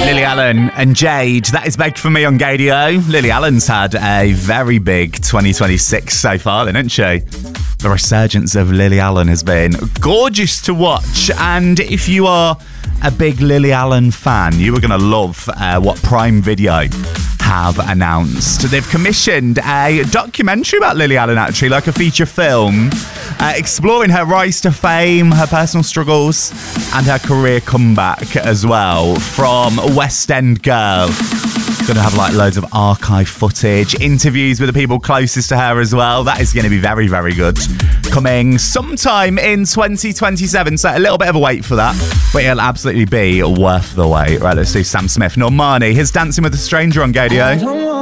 Lily Allen and Jade. That is Beg For Me on Gadio. Lily Allen's had a very big 2026 so far, hasn't she? The resurgence of Lily Allen has been gorgeous to watch. And if you are a big Lily Allen fan, you are going to love what Prime Video have announced. They've commissioned a documentary about Lily Allen, actually, like a feature film, exploring her rise to fame, her personal struggles, and her career comeback as well. From West End Girl. Going to have like loads of archive footage, interviews with the people closest to her as well. That is going to be very, very good. Coming sometime in 2027, so a little bit of a wait for that, but it'll absolutely be worth the wait. Right, let's do Sam Smith. Normani, his Dancing with a Stranger on Gadio.